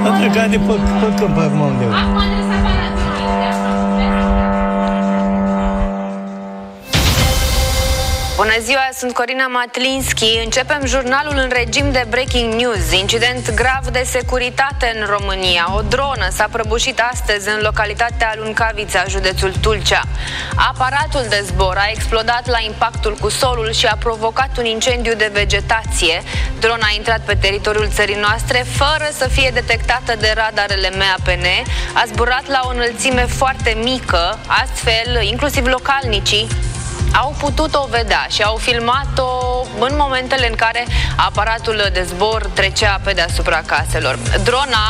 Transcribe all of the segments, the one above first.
A plecat de pe câmp acum undeva. Bună ziua, sunt Corina Matlinski. Începem jurnalul în regim de breaking news. Incident grav de securitate în România. O dronă s-a prăbușit astăzi în localitatea Luncavița, județul Tulcea. Aparatul de zbor a explodat la impactul cu solul și a provocat un incendiu de vegetație. Drona a intrat pe teritoriul țării noastre fără să fie detectată de radarele MAPN. A zburat la o înălțime foarte mică, astfel, inclusiv localnicii au putut-o vedea și au filmat-o în momentele în care aparatul de zbor trecea pe deasupra caselor. Drona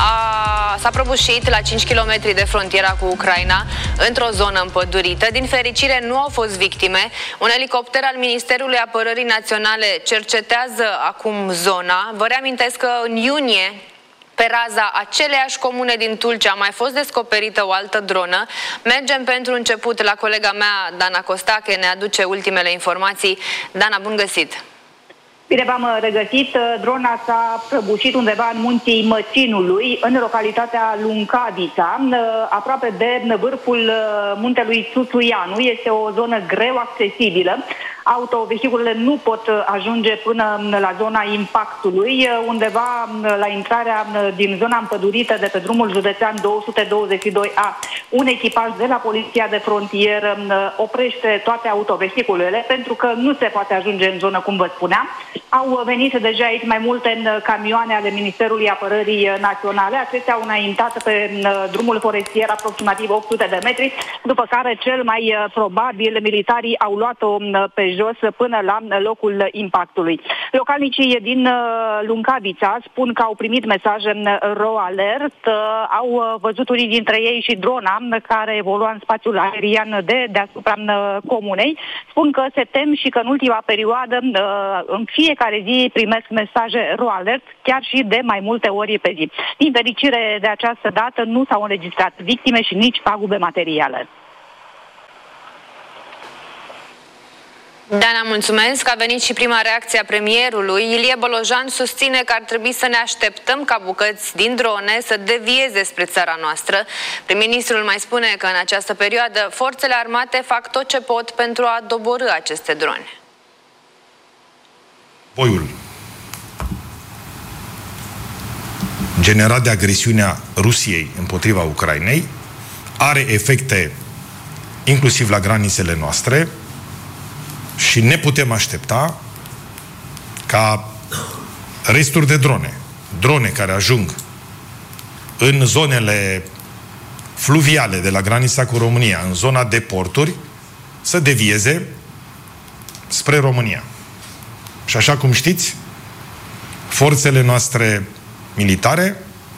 s-a prăbușit la 5 km de frontiera cu Ucraina, într-o zonă împădurită. Din fericire, nu au fost victime. Un elicopter al Ministerului Apărării Naționale cercetează acum zona. Vă reamintesc că în iunie, pe raza aceleiași comune din Tulcea a mai fost descoperită o altă dronă. Mergem pentru început la colega mea, Dana Costache, ne aduce ultimele informații. Dana, bun găsit! Bine v-am regăsit. Drona s-a prăbușit undeva în munții Măcinului, în localitatea Luncavița, aproape de vârful muntelui Țuțuianu. Este o zonă greu accesibilă. Autovehiculele nu pot ajunge până la zona impactului. Undeva la intrarea din zona împădurită de pe drumul județean 222A, un echipaj de la Poliția de Frontieră oprește toate autovehiculele pentru că nu se poate ajunge în zonă, cum vă spuneam. Au venit deja aici mai multe camioane ale Ministerului Apărării Naționale. Acestea au înaintat pe drumul forestier aproximativ 800 de metri, după care cel mai probabil militarii au luat-o pe jos până la locul impactului. Localnicii din Luncavița spun că au primit mesaje RO alert, au văzut unii dintre ei și drona care evolua în spațiul aerian de deasupra comunei. Spun că se tem și că în ultima perioadă, în fiecare zi, primesc mesaje RO alert, chiar și de mai multe ori pe zi. Din fericire, de această dată nu s-au înregistrat victime și nici pagube materiale. Dana, mulțumesc. A venit și prima reacție a premierului. Ilie Bolojan susține că ar trebui să ne așteptăm ca bucăți din drone să devieze spre țara noastră. Prim-ministrul mai spune că în această perioadă forțele armate fac tot ce pot pentru a doborî aceste drone. Boiul generat de agresiunea Rusiei împotriva Ucrainei are efecte inclusiv la granițele noastre și ne putem aștepta ca resturi de drone care ajung în zonele fluviale de la granița cu România, în zona de porturi, să devieze spre România. Și așa cum știți, forțele noastre militare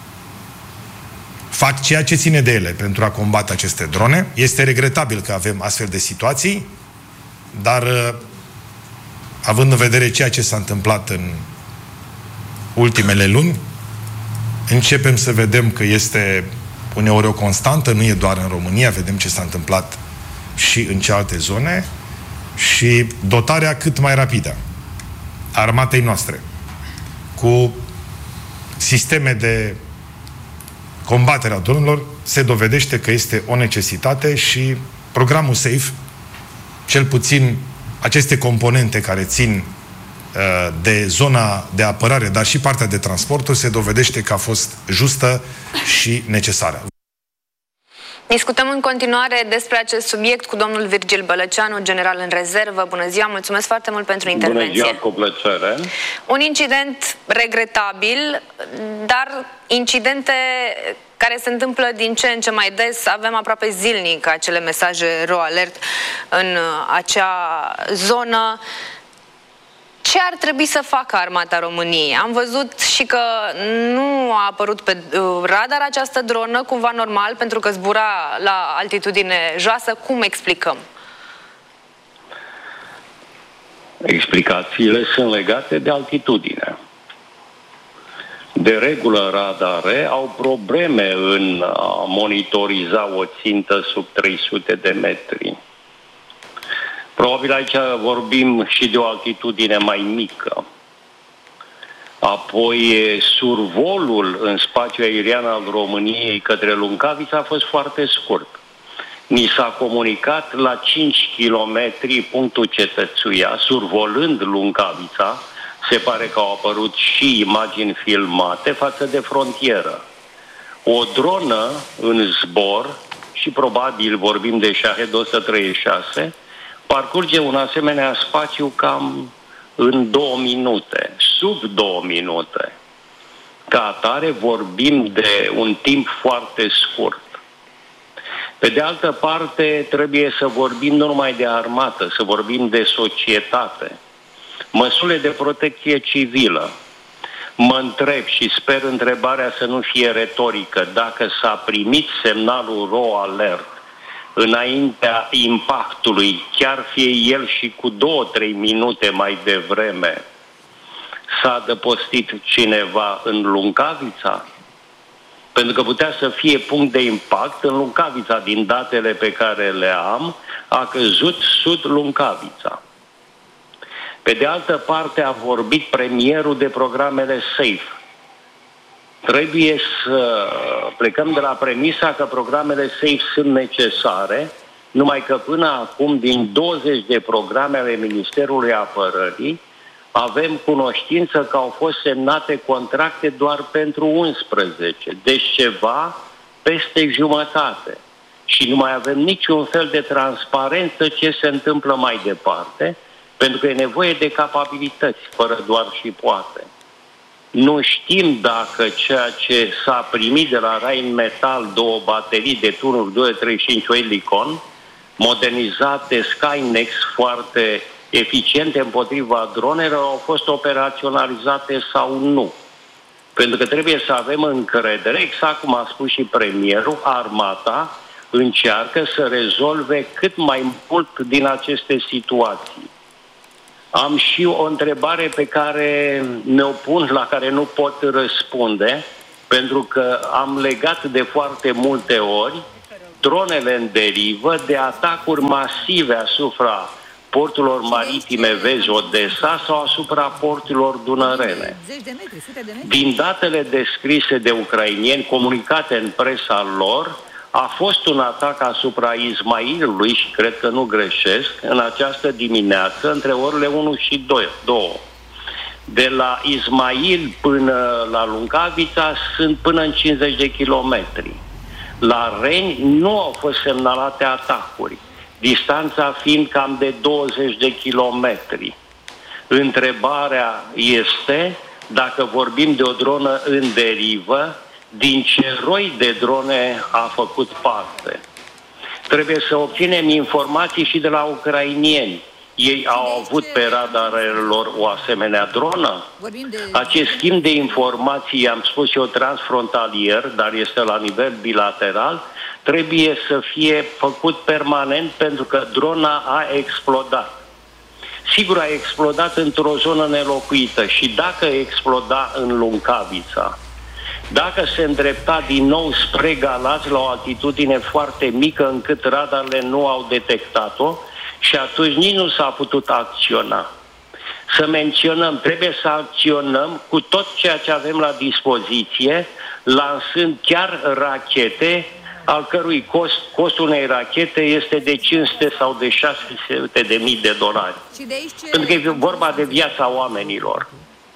fac ceea ce ține de ele pentru a combate aceste drone. Este regretabil că avem astfel de situații, dar având în vedere ceea ce s-a întâmplat în ultimele luni, începem să vedem că este uneori o constantă, nu e doar în România, vedem ce s-a întâmplat și în cealaltă zone, și dotarea cât mai rapidă a armatei noastre cu sisteme de combatere a dronelor se dovedește că este o necesitate și programul SAFE, cel puțin aceste componente care țin de zona de apărare, dar și partea de transporturi, se dovedește că a fost justă și necesară. Discutăm în continuare despre acest subiect cu domnul Virgil Bălăceanu, general în rezervă. Bună ziua, mulțumesc foarte mult pentru intervenție. Bună ziua, cu plăcere. Un incident regretabil, dar incidente care se întâmplă din ce în ce mai des. Avem aproape zilnic acele mesaje RO alert în acea zonă. Ce ar trebui să facă Armata României? Am văzut și că nu a apărut pe radar această dronă, cumva normal, pentru că zbura la altitudine joasă. Cum explicăm? Explicațiile sunt legate de altitudine. De regulă, radare au probleme în a monitoriza o țintă sub 300 de metri. Probabil aici vorbim și de o altitudine mai mică. Apoi survolul în spațiul aerian al României către Luncavița a fost foarte scurt. Ni s-a comunicat la 5 km punctul Cetățuia, survolând Luncavița. Se pare că au apărut și imagini filmate față de frontieră. O dronă în zbor, și probabil vorbim de Shahed 136, parcurge un asemenea spațiu cam în 2 minute, sub 2 minute. Ca atare vorbim de un timp foarte scurt. Pe de altă parte, trebuie să vorbim nu numai de armată, să vorbim de societate. Măsurile de protecție civilă. Mă întreb și sper întrebarea să nu fie retorică, dacă s-a primit semnalul RO alert înaintea impactului, chiar fie el și cu 2-3 minute mai devreme, s-a adăpostit cineva în Luncavița? Pentru că putea să fie punct de impact în Luncavița. Din datele pe care le am, a căzut sud Luncavița. Pe de altă parte, a vorbit premierul de programele SAFE. Trebuie să plecăm de la premisa că programele SAFE sunt necesare, numai că până acum, din 20 de programe ale Ministerului Apărării, avem cunoștință că au fost semnate contracte doar pentru 11, deci ceva peste jumătate. Și nu mai avem niciun fel de transparență ce se întâmplă mai departe, pentru că e nevoie de capabilități, fără doar și poate. Nu știm dacă ceea ce s-a primit de la Rheinmetall, 2 baterii de tunuri 235 Helicon, modernizate Skynex foarte eficiente împotriva dronelor, au fost operaționalizate sau nu. Pentru că trebuie să avem încredere, exact cum a spus și premierul, armata încearcă să rezolve cât mai mult din aceste situații. Am și o întrebare pe care mi-o pun, la care nu pot răspunde, pentru că am legat de foarte multe ori dronele în derivă de atacuri masive asupra porturilor maritime, vezi, Odessa, sau asupra porturilor dunărene. Din datele descrise de ucrainieni, comunicate în presa lor, a fost un atac asupra Ismailului, și cred că nu greșesc, în această dimineață, între orele 1 și 2. De la Ismail până la Luncavița sunt până în 50 de kilometri. La Reni nu au fost semnalate atacuri, distanța fiind cam de 20 de kilometri. Întrebarea este dacă vorbim de o dronă în derivă, din ce roi de drone a făcut parte. Trebuie să obținem informații și de la ucrainieni. Ei au avut pe radarele lor o asemenea dronă? Acest schimb de informații, am spus eu, transfrontalier, dar este la nivel bilateral, trebuie să fie făcut permanent, pentru că drona a explodat. Sigur, a explodat într-o zonă nelocuită, și dacă exploda în Luncavița, dacă se îndrepta din nou spre Galați la o altitudine foarte mică încât radarele nu au detectat-o, și atunci nici nu s-a putut acționa. Să menționăm, trebuie să acționăm cu tot ceea ce avem la dispoziție, lansând chiar rachete, al cărui costul unei rachete este de 500 sau de 600 de mii de dolari. Pentru că e vorba de viața oamenilor.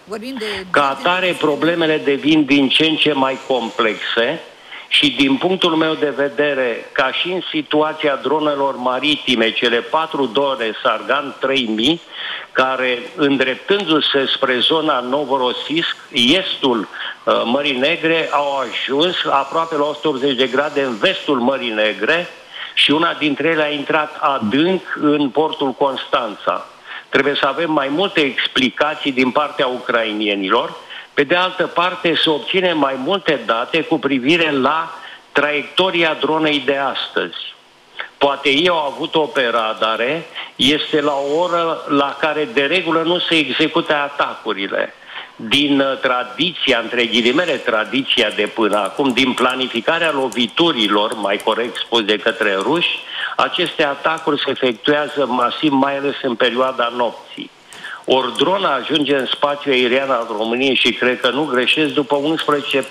Ca atare, problemele devin din ce în ce mai complexe și, din punctul meu de vedere, ca și în situația dronelor maritime, cele 4 drone Sargan 3000, care, îndreptându-se spre zona Novorossiysk, estul Mării Negre, au ajuns aproape la 180 de grade în vestul Mării Negre, și una dintre ele a intrat adânc în portul Constanța. Trebuie să avem mai multe explicații din partea ucrainienilor. Pe de altă parte, să obținem mai multe date cu privire la traiectoria dronei de astăzi. Poate ei au avut-o pe radare, este la o oră la care de regulă nu se execută atacurile. Din tradiția, între ghilimele, tradiția de până acum, din planificarea loviturilor, mai corect spus, de către ruși, aceste atacuri se efectuează masiv, mai ales în perioada nopții. Ori drona ajunge în spațiul aerian al României și cred că nu greșesc după 11:45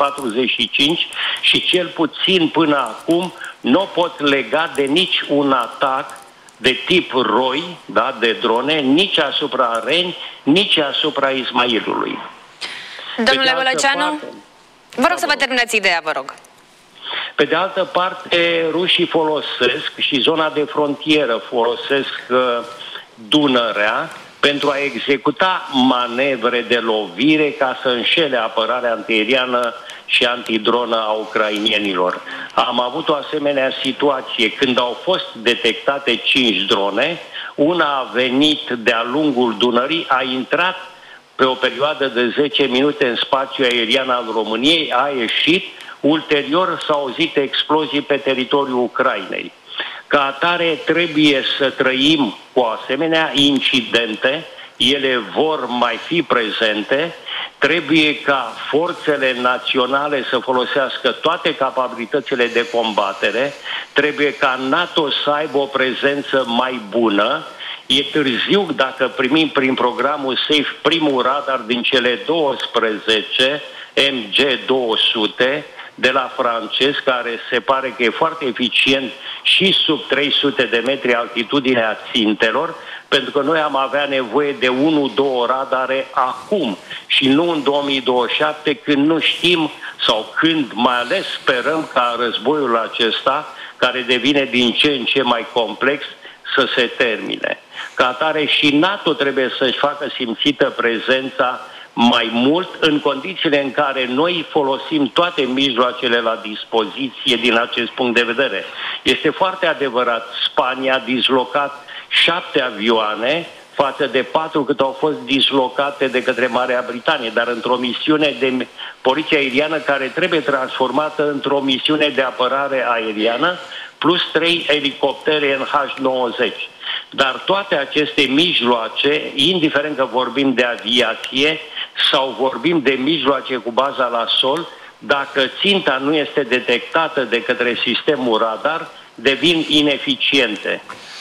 și cel puțin până acum nu o pot lega de nici un atac de tip ROI, da, de drone, nici asupra Reni, nici asupra Ismailului. Domnule Bălăceanu, vă rog să vă terminați ideea, vă rog. Pe de altă parte, rușii folosesc și zona de frontieră folosesc Dunărea pentru a executa manevre de lovire ca să înșele apărarea antiaeriană și antidronă a ucrainienilor. Am avut o asemenea situație când au fost detectate 5 drone, una a venit de-a lungul Dunării, a intrat pe o perioadă de 10 minute în spațiul aerian al României, a ieșit, ulterior s-au auzit explozii pe teritoriul Ucrainei. Ca atare trebuie să trăim cu asemenea incidente, ele vor mai fi prezente, trebuie ca forțele naționale să folosească toate capabilitățile de combatere, trebuie ca NATO să aibă o prezență mai bună. E târziu dacă primim prin programul SAFE primul radar din cele 12 MG200 de la francez, care se pare că e foarte eficient și sub 300 de metri altitudinea țintelor, pentru că noi am avea nevoie de 1-2 radare acum și nu în 2027, când nu știm sau când mai ales sperăm ca războiul acesta, care devine din ce în ce mai complex, să se termine. Ca atare și NATO trebuie să-și facă simțită prezența mai mult în condițiile în care noi folosim toate mijloacele la dispoziție din acest punct de vedere. Este foarte adevărat, Spania a dislocat 7 avioane față de 4 cât au fost dislocate de către Marea Britanie, dar într-o misiune de poliție aeriană care trebuie transformată într-o misiune de apărare aeriană, plus 3 elicoptere NH-90. Dar toate aceste mijloace, indiferent că vorbim de aviație sau vorbim de mijloace cu baza la sol, dacă ținta nu este detectată de către sistemul radar, devin ineficiente.